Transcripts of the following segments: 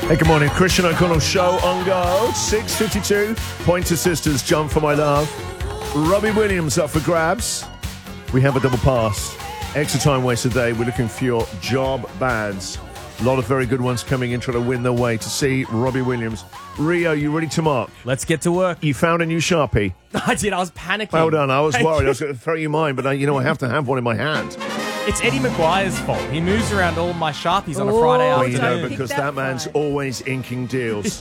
Hey, good morning. Christian O'Connell show on go. 6:52. Pointer Sisters, Jump for My Love. Robbie Williams up for grabs. We have a double pass. Extra time waste today. We're looking for your job bands. A lot of very good ones coming in trying to win their way to see Robbie Williams. Rio, you ready to mark? Let's get to work. You found a new Sharpie. I did. I was panicking. Well done. I was Thank worried. you. I was going to throw you mine, but I have to have one in my hand. It's Eddie Maguire's fault. He moves around all my Sharpies on a Friday Well, afternoon. because that man's always inking deals.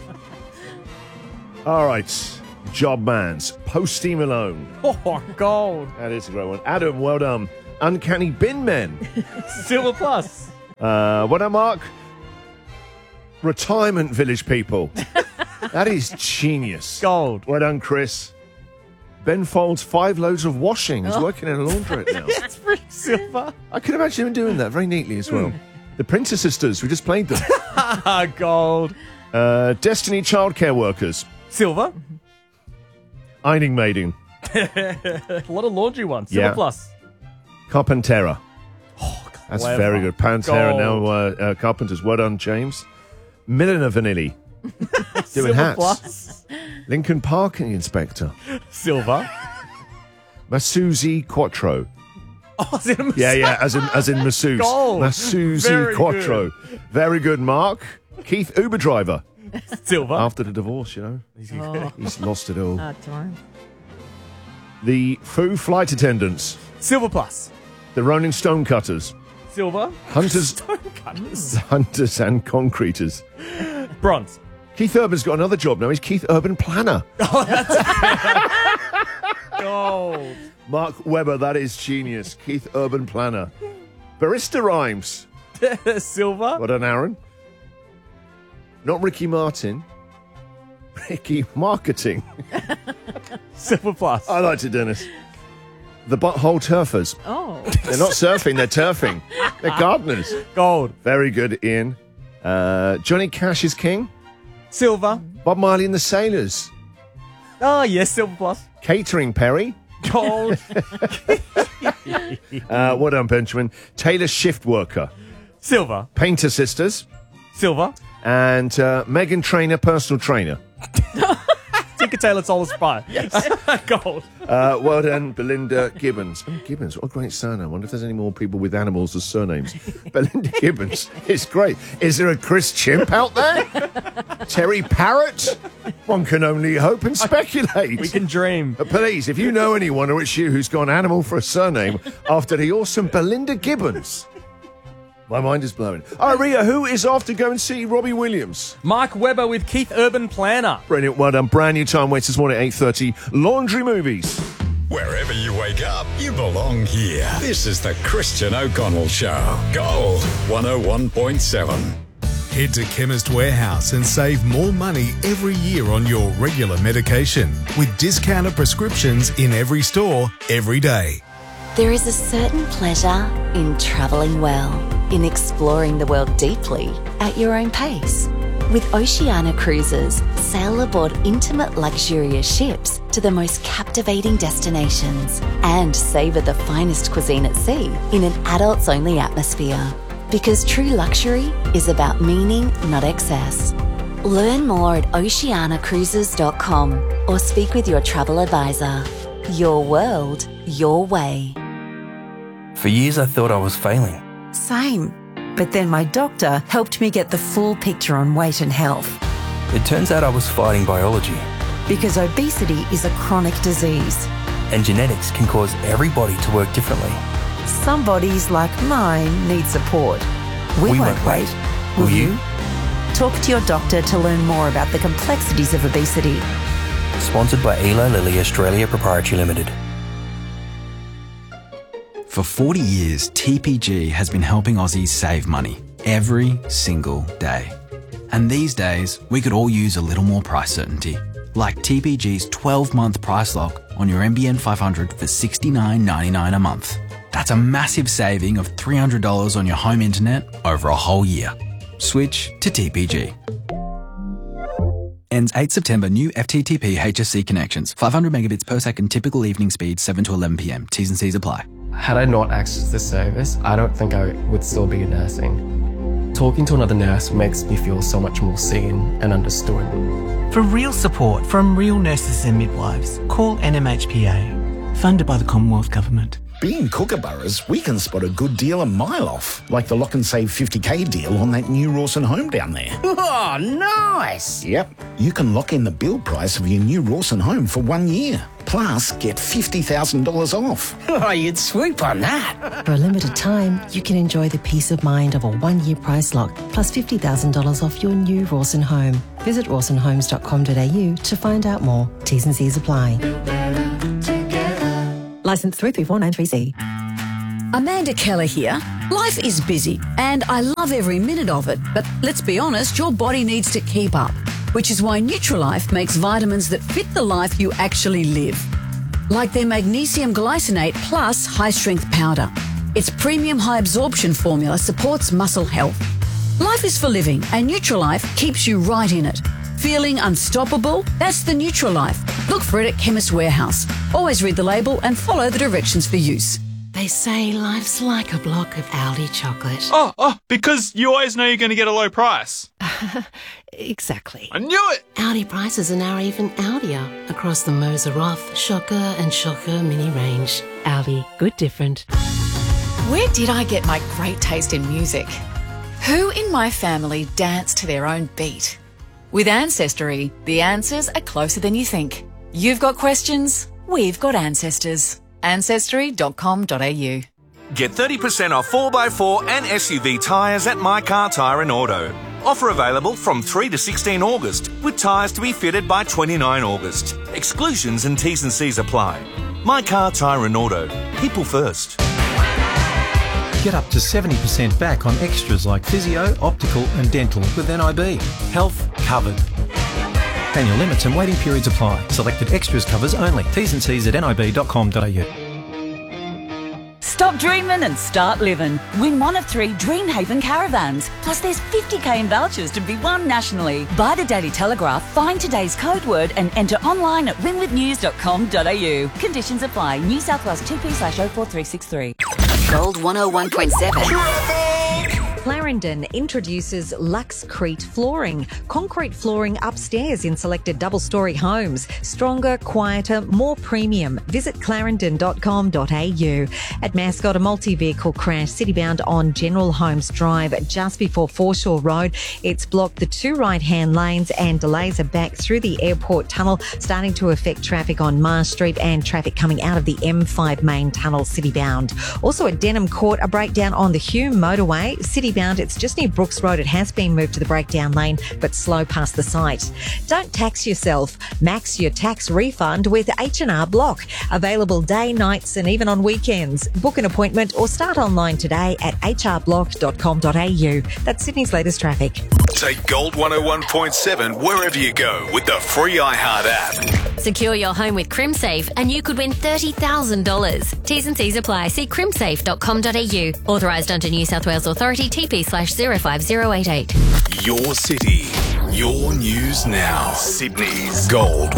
All right. Job bands. Posty Malone. Oh, gold. That is a great one. Adam, well done. Uncanny Bin Men. Silver plus. Well done, Mark. Retirement Village People. That is genius. Gold. Well done, Chris. Ben Folds 5 loads of washing. He's working in a laundrette now. That's pretty silver. I could imagine him doing that very neatly as well. The Printer Sisters, we just played them. Gold. Destiny Childcare Workers. Silver. Ironing Maiden. A lot of laundry ones. Silver Yeah. plus. Carpentera. That's clever. very good. Pantera, Gold. now Carpenters. Well done, James. Milliner Vanilli. Doing Silver hats. plus. Lincoln Parking Inspector. Silver. Masuzi Quattro. Oh, is it a Yeah, as in masseuse. Gold. Masuzi Very Quattro. Very good, Mark. Keith Uber driver. Silver. After the divorce, he's lost it all. Hard time. The Foo Flight Attendants. Silver plus. The Rolling Stone Cutters. Silver. Hunters and Concreters. Bronze. Keith Urban's got another job now. He's Keith Urban Planner. Gold. Mark Webber, that is genius. Keith Urban Planner. Barista Rhymes. Silver. Well done, Aaron. Not Ricky Martin. Ricky Marketing. Silver plus. I liked it, Dennis. The Butthole Turfers. Oh. They're not surfing, they're turfing. They're gardeners. Gold. Very good, Ian. Johnny Cash is king. Silver. Bob Marley and the Sailors. Oh, yes, silver plus. Catering Perry. Gold. Well done, Benjamin. Taylor Shift Worker. Silver. Painter Sisters. Silver. And Megan Trainor, personal trainer. Tinker Tailor Solar Spy. Yes. Gold. Well done, Belinda Gibbons. Oh, Gibbons, what a great surname. I wonder if there's any more people with animals as surnames. Belinda Gibbons is great. Is there a Chris Chimp out there? Terry Parrott? One can only hope and speculate. We can dream. Please, if you know anyone or it's you who's gone animal for a surname after the awesome Belinda Gibbons. My mind is blowing. All right, Ria, who is off to go and see Robbie Williams? Mark Webber with Keith Urban Planner. Brilliant, well done. Brand new time waits this morning at 8:30. Laundry Movies. Wherever you wake up, you belong here. This is the Christian O'Connell Show. Gold 101.7. Head to Chemist Warehouse and save more money every year on your regular medication with discounted prescriptions in every store, every day. There is a certain pleasure in travelling well, in exploring the world deeply at your own pace. With Oceania Cruises, sail aboard intimate luxurious ships to the most captivating destinations and savour the finest cuisine at sea in an adults-only atmosphere. Because true luxury is about meaning, not excess. Learn more at oceanacruises.com or speak with your travel advisor. Your world, your way. For years I thought I was failing. Same. But then my doctor helped me get the full picture on weight and health. It turns out I was fighting biology. Because obesity is a chronic disease. And genetics can cause everybody to work differently. Some bodies, like mine, need support. We won't wait. Will you? Talk to your doctor to learn more about the complexities of obesity. Sponsored by Eli Lilly Australia Proprietary Limited. For 40 years, TPG has been helping Aussies save money every single day. And these days, we could all use a little more price certainty. Like TPG's 12-month price lock on your NBN 500 for $69.99 a month. That's a massive saving of $300 on your home internet over a whole year. Switch to TPG. Ends 8 September. New FTTP HSC connections. 500 megabits per second. Typical evening speed 7 to 11 p.m. T's and C's apply. Had I not accessed this service, I don't think I would still be nursing. Talking to another nurse makes me feel so much more seen and understood. For real support from real nurses and midwives, call NMHPA, funded by the Commonwealth Government. Being Kookaburras, we can spot a good deal a mile off, like the Lock and Save 50k deal on that new Rawson home down there. Oh, nice! Yep, you can lock in the build price of your new Rawson home for 1 year, plus get $50,000 off. Oh, you'd swoop on that. For a limited time, you can enjoy the peace of mind of a 1 year price lock, plus $50,000 off your new Rawson home. Visit rawsonhomes.com.au to find out more. T's and C's apply. Licence 334930C. Amanda Keller here. Life is busy and I love every minute of it, but let's be honest, your body needs to keep up, which is why Nutrilife makes vitamins that fit the life you actually live. Like their magnesium glycinate plus high-strength powder. Its premium high-absorption formula supports muscle health. Life is for living and Nutrilife keeps you right in it. Feeling unstoppable? That's the Nutrilife. Look for it at Chemist Warehouse. Always read the label and follow the directions for use. They say life's like a block of Aldi chocolate. Oh, because you always know you're going to get a low price. Exactly. I knew it! Aldi prices are now even Aldier across the Moser Off, Shocker and Shocker mini range. Aldi, good different. Where did I get my great taste in music? Who in my family dance to their own beat? With Ancestry, the answers are closer than you think. You've got questions, we've got ancestors. Ancestry.com.au. Get 30% off 4x4 and SUV tyres at My Car Tyre and Auto. Offer available from 3 to 16 August, with tyres to be fitted by 29 August. Exclusions and T's and C's apply. My Car Tyre and Auto. People first. Get up to 70% back on extras like physio, optical and dental with NIB. Health covered. Annual limits and waiting periods apply. Selected extras covers only. T's and C's at nib.com.au. Stop dreaming and start living. Win one of 3 Dreamhaven caravans. Plus there's 50k in vouchers to be won nationally. Buy the Daily Telegraph, find today's code word and enter online at winwithnews.com.au. Conditions apply. New South Wales 2P/04363. Gold 101.7. Clarendon introduces Luxcrete flooring. Concrete flooring upstairs in selected double-storey homes. Stronger, quieter, more premium. Visit clarendon.com.au. At Mascot, a multi-vehicle crash city-bound on General Holmes Drive just before Foreshore Road. It's blocked the 2 right-hand lanes and delays are back through the airport tunnel, starting to affect traffic on Mars Street and traffic coming out of the M5 main tunnel city-bound. Also at Denham Court, a breakdown on the Hume motorway. City-bound, it's just near Brooks Road. It has been moved to the breakdown lane, but slow past the site. Don't tax yourself. Max your tax refund with H&R Block. Available day, nights and even on weekends. Book an appointment or start online today at hrblock.com.au. That's Sydney's latest traffic. Take Gold 101.7 wherever you go with the free iHeart app. Secure your home with CrimSafe and you could win $30,000. T's and C's apply. See crimsafe.com.au. Authorised under New South Wales Authority TP/05088. Your city, your news now. Sydney's Gold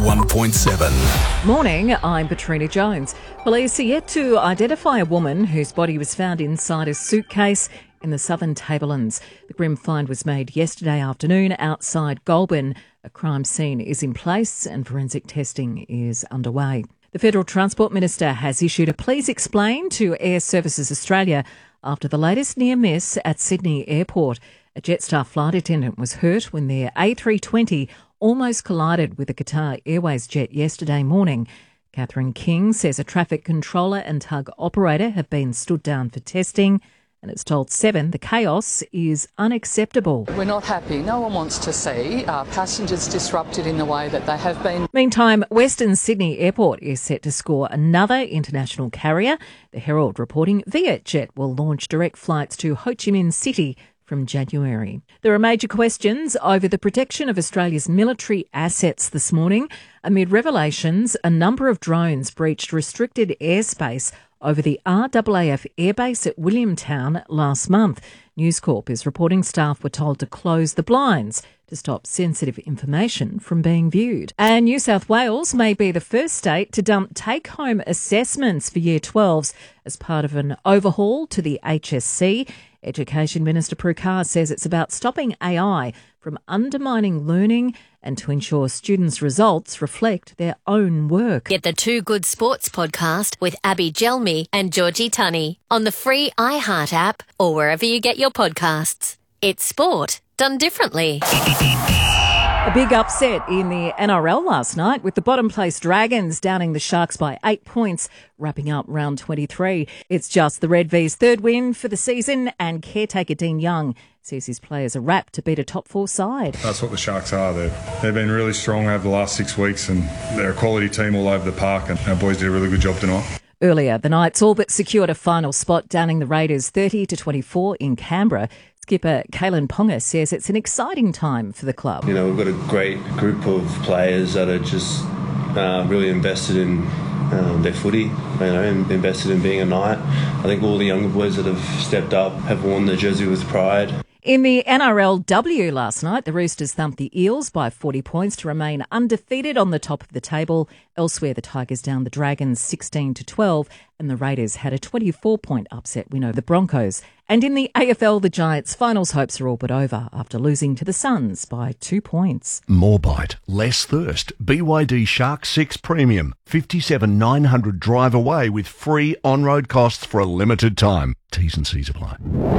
101.7. Morning, I'm Katrina Jones. Police are yet to identify a woman whose body was found inside a suitcase in the Southern Tablelands. The grim find was made yesterday afternoon outside Goulburn. A crime scene is in place and forensic testing is underway. The Federal Transport Minister has issued a please explain to Air Services Australia after the latest near miss at Sydney Airport. A Jetstar flight attendant was hurt when their A320 almost collided with a Qatar Airways jet yesterday morning. Catherine King says a traffic controller and tug operator have been stood down for testing, and it's told Seven the chaos is unacceptable. We're not happy. No one wants to see passengers disrupted in the way that they have been. Meantime, Western Sydney Airport is set to score another international carrier. The Herald reporting Vietjet will launch direct flights to Ho Chi Minh City from January. There are major questions over the protection of Australia's military assets this morning. Amid revelations, a number of drones breached restricted airspace over the RAAF airbase at Williamtown last month. News Corp is reporting staff were told to close the blinds to stop sensitive information from being viewed. And New South Wales may be the first state to dump take-home assessments for Year 12s as part of an overhaul to the HSC. Education Minister Prue Carr says it's about stopping AI from undermining learning and to ensure students' results reflect their own work. Get the Two Good Sports podcast with Abby Gelmi and Georgie Tunney on the free iHeart app or wherever you get your podcasts. It's sport done differently. A big upset in the NRL last night with the bottom place Dragons downing the Sharks by 8 points, wrapping up round 23. It's just the Red V's third win for the season, and caretaker Dean Young says his players are wrapped to beat a top four side. That's what the Sharks are. They've been really strong over the last 6 weeks, and they're a quality team all over the park, and our boys did a really good job tonight. Earlier, the Knights all but secured a final spot, downing the Raiders 30-24 in Canberra. Skipper Kalen Ponga says it's an exciting time for the club. You know, we've got a great group of players that are just really invested in their footy, and invested in being a Knight. I think all the younger boys that have stepped up have worn the jersey with pride. In the NRLW last night, the Roosters thumped the Eels by 40 points to remain undefeated on the top of the table. Elsewhere, the Tigers downed the Dragons 16-12 and the Raiders had a 24-point upset win over the Broncos. And in the AFL, the Giants' finals hopes are all but over after losing to the Suns by 2 points. More bite, less thirst. BYD Shark 6 Premium. 57,900 drive away with free on-road costs for a limited time. T's and C's apply.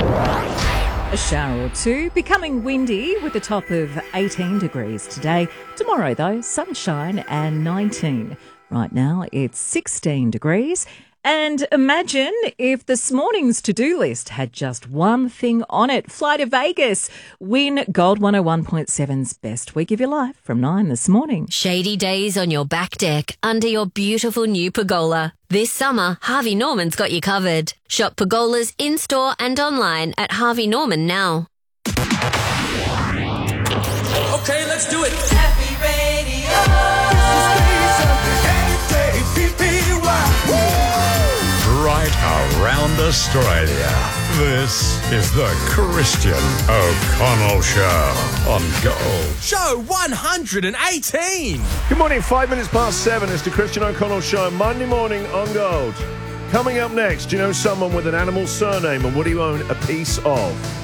A shower or two, becoming windy with a top of 18 degrees today. Tomorrow, though, sunshine and 19. Right now, it's 16 degrees. And imagine if this morning's to-do list had just one thing on it. Fly to Vegas. Win Gold 101.7's Best Week of Your Life from 9 this morning. Shady days on your back deck under your beautiful new pergola. This summer, Harvey Norman's got you covered. Shop pergolas in-store and online at Harvey Norman now. Okay, let's do it. Happy Radio. Right around Australia. This is the Christian O'Connell Show on Gold. Show 118. Good morning, 5 minutes past 7. It's the Christian O'Connell Show, Monday morning on Gold. Coming up next, do you know someone with an animal surname and what do you own a piece of?